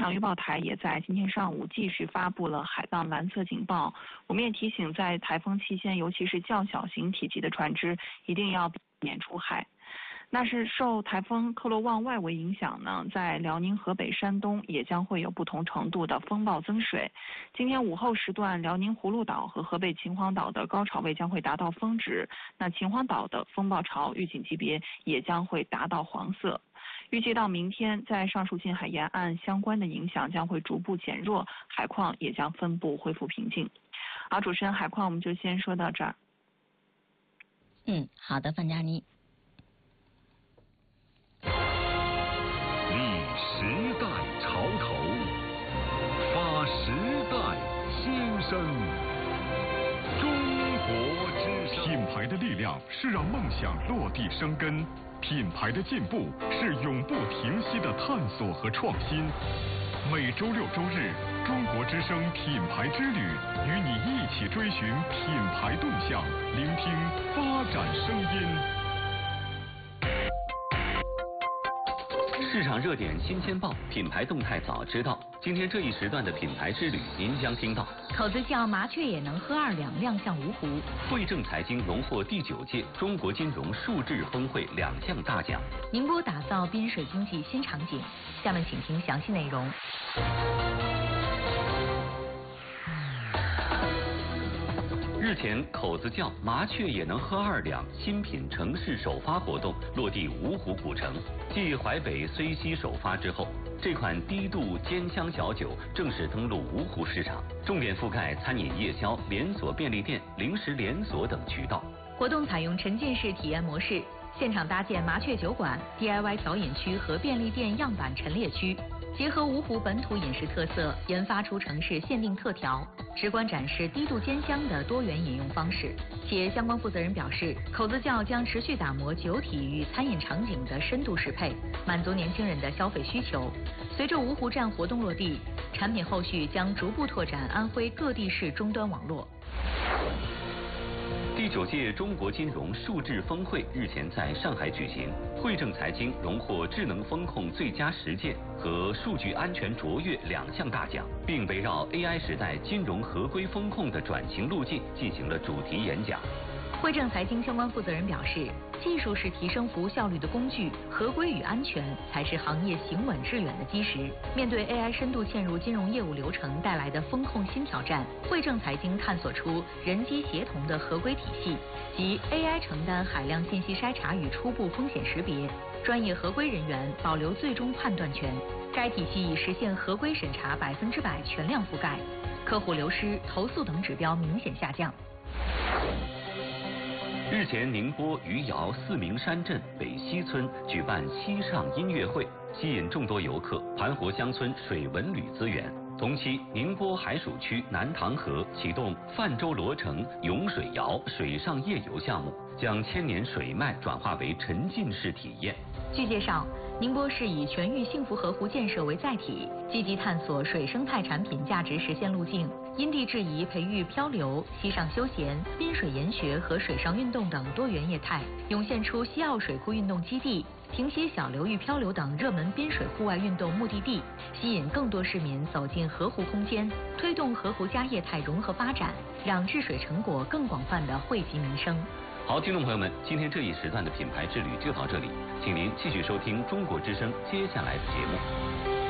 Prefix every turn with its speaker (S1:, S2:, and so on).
S1: 洋预报台也在今天上午继续发布了海浪蓝色警报。我们也提醒，在台风期间，尤其是较小型体积的船只，一定要避免出海。那是受台风克罗旺外围影响呢，在辽宁、河北、山东也将会有不同程度的风暴增水。今天午后时段，辽宁葫芦岛和河北秦皇岛的高潮位将会达到峰值，那秦皇岛的风暴潮预警级别也将会达到黄色。预计到明天，在上述近海沿岸相关的影响将会逐步减弱，海况也将分步恢复平静。好，主持人，海况我们就先说到这儿。
S2: 好的，范佳妮。
S3: 立时代潮头，发时代新生。中国之声，
S4: 品牌的力量是让梦想落地生根，品牌的进步是永不停息的探索和创新。每周六周日，中国之声品牌之旅，与你一起追寻品牌动向，聆听发展声音。
S5: 市场热点新鲜报，品牌动态早知道。今天这一时段的品牌之旅，您将听到：
S2: 口子窖麻雀也能喝2两亮相芜湖；
S5: 汇正财经荣获第9届中国金融数智峰会2项大奖；
S2: 宁波打造滨水经济新场景。下面请听详细内容。
S5: 日前，口子窖麻雀也能喝2两新品城市首发活动落地芜湖古城。继淮北睢溪首发之后，这款低度尖香小酒正式登陆芜湖市场，重点覆盖餐饮夜宵、连锁便利店、零食连锁等渠道。
S2: 活动采用沉浸式体验模式，现场搭建麻雀酒馆、DIY 调饮区和便利店样板陈列区，结合芜湖本土饮食特色，研发出城市限定特调，直观展示低度煎香的多元饮用方式。企业相关负责人表示，口子窖将持续打磨酒体与餐饮场景的深度适配，满足年轻人的消费需求。随着芜湖站活动落地，产品后续将逐步拓展安徽各地市终端网络。
S5: 第9届中国金融数智峰会日前在上海举行，汇正财经荣获智能风控最佳实践和数据安全卓越2项大奖，并围绕 AI 时代金融合规风控的转型路径进行了主题演讲。
S2: 汇正财经相关负责人表示，技术是提升服务效率的工具，合规与安全才是行业行稳致远的基石。面对 AI 深度嵌入金融业务流程带来的风控新挑战，汇正财经探索出人机协同的合规体系，即 AI 承担海量信息筛查与初步风险识别，专业合规人员保留最终判断权。该体系已实现合规审查100%全量覆盖，客户流失、投诉等指标明显下降。
S5: 日前，宁波余姚四明山镇北溪村举办溪上音乐会，吸引众多游客，盘活乡村水文旅资源。同期，宁波海曙区南塘河启动泛舟罗城咏水谣水上夜游项目，将千年水脉转化为沉浸式体验。
S2: 据介绍，宁波市以全域幸福河湖建设为载体，积极探索水生态产品价值实现路径，因地制宜培育漂流、溪上休闲、滨水研学和水上运动等多元业态，涌现出西澳水库运动基地、平溪小流域漂流等热门滨水户外运动目的地，吸引更多市民走进河湖空间，推动河湖加业态融合发展，让治水成果更广泛地惠及民生。
S5: 好，听众朋友们，今天这一时段的品牌之旅就到这里，请您继续收听中国之声接下来的节目。